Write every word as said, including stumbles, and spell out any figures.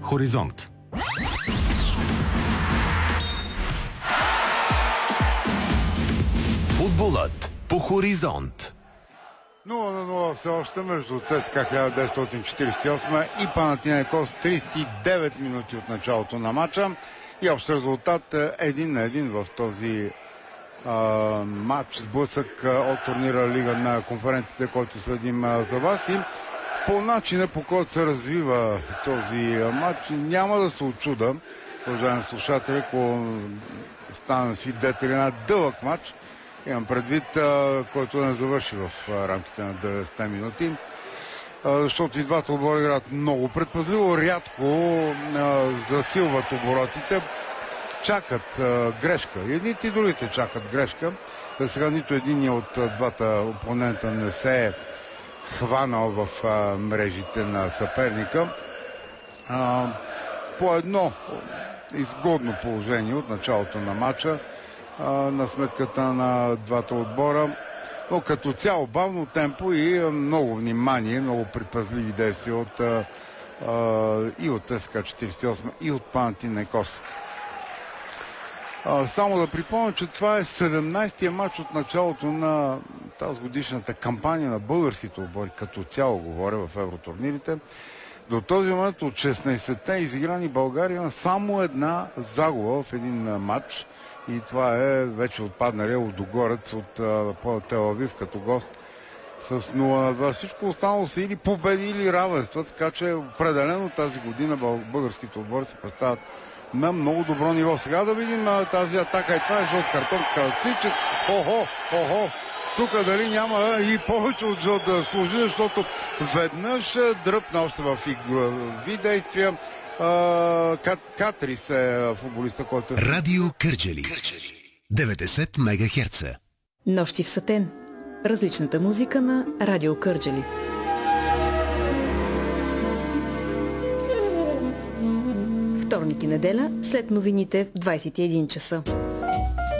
Хоризонт. Футболът по Хоризонт. нула на нула все още между ЦСКА хиляда деветстотин четиридесет и осма и Панатинайкос, тридесет и девет минути от началото на матча. И общ резултат един на един в този а, матч, сблъсък от турнира Лига на конференците, който следим а, за вас. И по начина, по който се развива този а, матч, няма да се очуда, уважаеми слушатели, ако стана свидетели на дълъг матч. Имам предвид, а, който не завърши в а, рамките на деветдесет минути, а, защото и двата отбора играят много предпазливо, рядко а, засилват оборотите, чакат а, грешка. Едните и другите чакат грешка. За сега нито един от а, двата опонента не се е хванал в а, мрежите на съперника. А, по едно изгодно положение от началото на матча, на сметката на двата отбора, но като цяло бавно темпо и много внимание, много предпазливи действия от, а, и от ЦСКА четиридесет и осма и от Панатинайкос. Само да припомня, че това е седемнадесетия матч от началото на тази годишната кампания на българските отбори, като цяло говоря, в евротурнирите. До този момент от шестнадесетте изиграни България има само една загуба в един матч. И това е вече отпадналия Лудогорец от Тел Авив като гост с нула на два. Всичко останало са или победи, или равенства, така че определено тази година българските отбори се представят на много добро ниво. Сега да видим тази атака. И това е жълт картон. Калцичес. Охо, охо. Тук дали няма и повече от жълт да служи, защото веднъж дръпна още в игрови действия. Uh, Кат, Катрис е футболиста, който е... Радио Кърджали. деветдесет мегахерца. Нощи в Сатен. Различната музика на Радио Кърджали. Вторник и неделя след новините в двадесет и един часа.